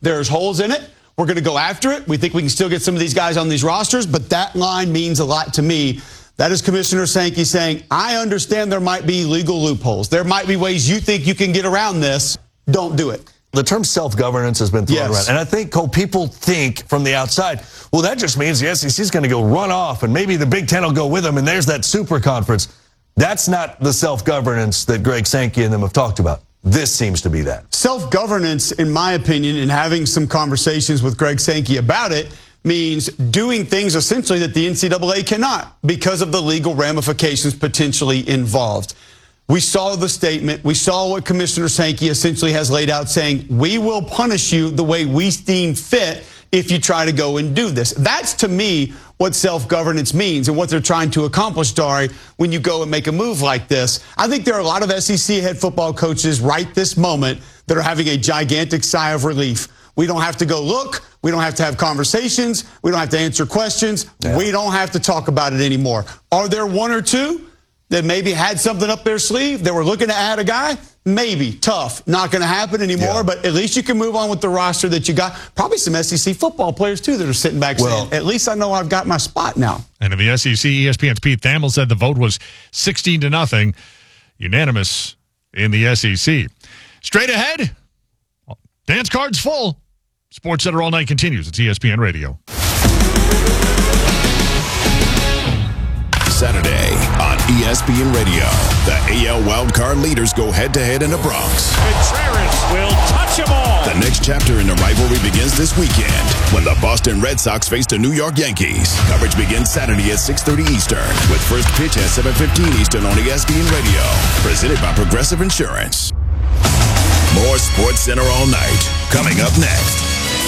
There's holes in it. We're going to go after it. We think we can still get some of these guys on these rosters, but that line means a lot to me. That is Commissioner Sankey saying, I understand there might be legal loopholes. There might be ways you think you can get around this. Don't do it. The term self-governance has been thrown around. And I think, Cole, people think from the outside, well, that just means the SEC is going to go run off and maybe the Big Ten will go with them and there's that super conference. That's not the self-governance that Greg Sankey and them have talked about. This seems to be that. Self-governance, in my opinion, and having some conversations with Greg Sankey about it, means doing things essentially that the NCAA cannot because of the legal ramifications potentially involved. We saw the statement. We saw what Commissioner Sankey essentially has laid out saying, we will punish you the way we deem fit if you try to go and do this. That's, to me, what self-governance means and what they're trying to accomplish, Dari, when you go and make a move like this. I think there are a lot of SEC head football coaches right this moment that are having a gigantic sigh of relief. We don't have to go look. We don't have to have conversations. We don't have to answer questions. Yeah. We don't have to talk about it anymore. Are there one or two that maybe had something up their sleeve? They were looking to add a guy? Maybe. Tough. Not going to happen anymore, but at least you can move on with the roster that you got. Probably some SEC football players, too, that are sitting back saying, at least I know I've got my spot now. And in the SEC, ESPN's Pete Thamel said the vote was 16-0, unanimous in the SEC. Straight ahead, dance card's full. Sports Center All Night continues. It's ESPN Radio. Saturday on ESPN Radio, the AL wildcard leaders go head-to-head in the Bronx. Contreras will touch them all. The next chapter in the rivalry begins this weekend when the Boston Red Sox face the New York Yankees. Coverage begins Saturday at 6:30 Eastern with first pitch at 7:15 Eastern on ESPN Radio. Presented by Progressive Insurance. More Sports Center All Night coming up next.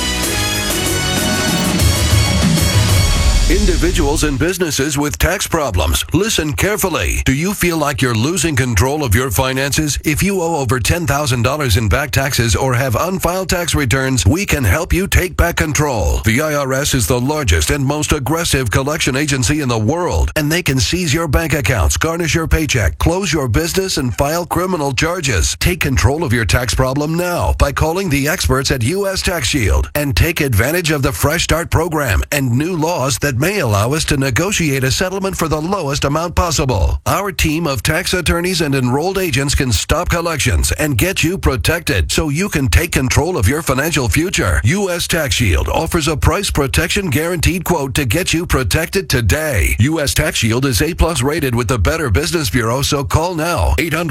Individuals and businesses with tax problems, listen carefully. Do you feel like you're losing control of your finances? If you owe over $10,000 in back taxes or have unfiled tax returns, we can help you take back control. The IRS is the largest and most aggressive collection agency in the world, and they can seize your bank accounts, garnish your paycheck, close your business, and file criminal charges. Take control of your tax problem now by calling the experts at U.S. Tax Shield and take advantage of the Fresh Start program and new laws that may allow us to negotiate a settlement for the lowest amount possible. Our team of tax attorneys and enrolled agents can stop collections and get you protected so you can take control of your financial future. U.S. Tax Shield offers a price protection guaranteed quote to get you protected today. U.S. Tax Shield is A+ rated with the Better Business Bureau, so call now.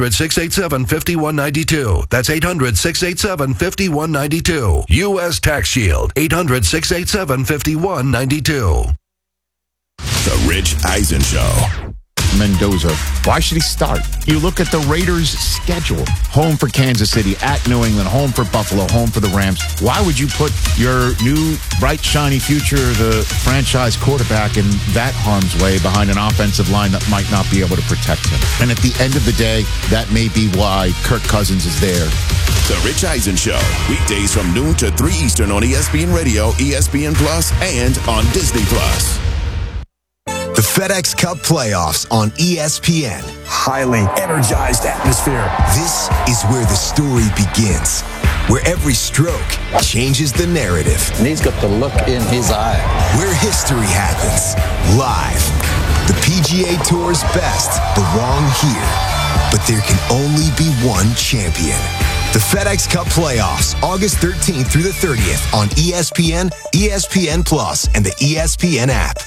800-687-5192. That's 800-687-5192. U.S. Tax Shield. 800-687-5192. The Rich Eisen Show. Mendoza. Why should he start? You look at the Raiders' schedule. Home for Kansas City, at New England, home for Buffalo, home for the Rams. Why would you put your new, bright, shiny future, the franchise quarterback, in that harm's way behind an offensive line that might not be able to protect him? And at the end of the day, that may be why Kirk Cousins is there. The Rich Eisen Show. Weekdays from noon to 3 Eastern on ESPN Radio, ESPN Plus, and on Disney Plus. The FedEx Cup playoffs on ESPN. Highly energized atmosphere. This is where the story begins, where every stroke changes the narrative. And he's got the look in his eye. Where history happens, live. The PGA Tour's best belong here, but there can only be one champion. The FedEx Cup playoffs, August 13th through the 30th on ESPN, ESPN Plus, and the ESPN app.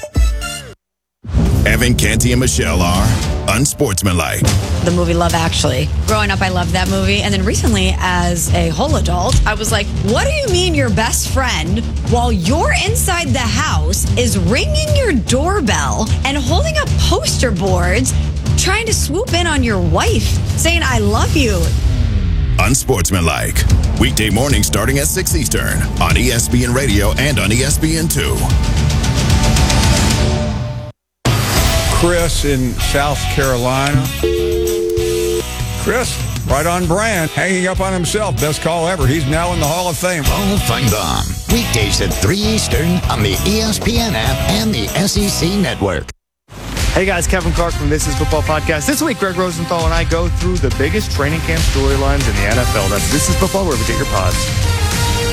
Evan, Canty, and Michelle are unsportsmanlike. The movie Love Actually. Growing up, I loved that movie. And then recently, as a whole adult, I was like, what do you mean your best friend, while you're inside the house, is ringing your doorbell and holding up poster boards, trying to swoop in on your wife, saying, I love you? Unsportsmanlike. Weekday morning starting at 6 Eastern on ESPN Radio and on ESPN2. Chris in South Carolina. Chris, right on brand, hanging up on himself. Best call ever. He's now in the Hall of Fame. Hall of Fame Bomb. Weekdays at 3 Eastern on the ESPN app and the SEC Network. Hey guys, Kevin Clark from This Is Football Podcast. This week, Greg Rosenthal and I go through the biggest training camp storylines in the NFL. That's This Is Football, wherever you get your pods.